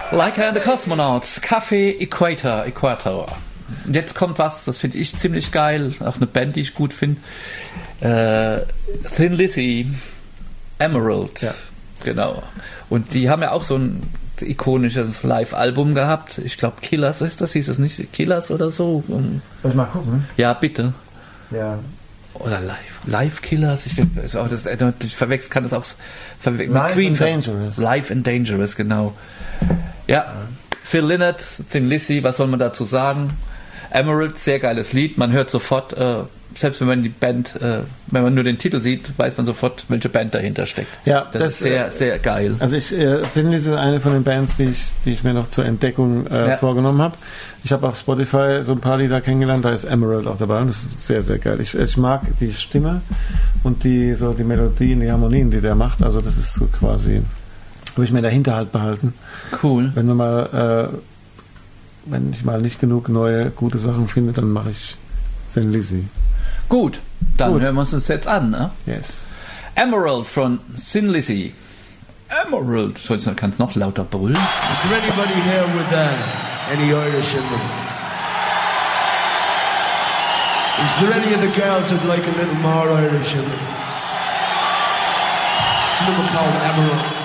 Like and the Cosmonauts, Café Equator. Und jetzt kommt was, das finde ich ziemlich geil, auch eine Band, die ich gut finde. Thin Lizzy, Emerald. Ja. Genau. Und die haben ja auch so ein ikonisches Live-Album gehabt. Ich glaube, Killers ist das, hieß es nicht Killers oder so? Soll ich mal gucken? Ja, bitte. Ja. Oder Live Killers. Ich verwechseln kann das auch. Live and Dangerous. Live and Dangerous, genau. Ja. Phil Lynott, Thin Lizzy, was soll man dazu sagen? Emerald, sehr geiles Lied. Man hört sofort, selbst wenn man die Band, wenn man nur den Titel sieht, weiß man sofort, welche Band dahinter steckt. Ja, das ist sehr, sehr geil. Also Thin Lizzy ist eine von den Bands, die ich mir noch zur Entdeckung vorgenommen habe. Ich habe auf Spotify so ein paar Lieder kennengelernt, da ist Emerald auch dabei und das ist sehr, sehr geil. Ich mag die Stimme und die Melodien, die Harmonien, die der macht. Also das ist so quasi, habe ich mir in der Hinterhalt behalten. Cool. Wenn ich mal nicht genug neue, gute Sachen finde, dann mache ich Thin Lizzy. Gut, dann hören wir uns das jetzt an, ne? Yes. Emerald von Thin Lizzy. Emerald. So, jetzt kannst du noch lauter brüllen. Is there anybody here with any Irish in them? Is there any of the girls who'd like a little more Irish in them? It's a little called Emerald.